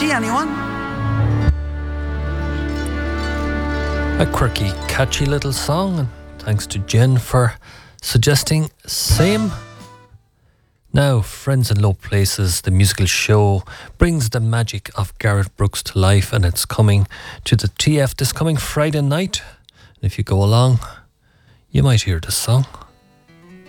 catchy, anyone? A quirky, catchy little song, and thanks to Jen for suggesting same. Now, Friends in Low Places, the musical show, brings the magic of Garrett Brooks to life, and it's coming to the TF this coming Friday night. And if you go along, you might hear this song.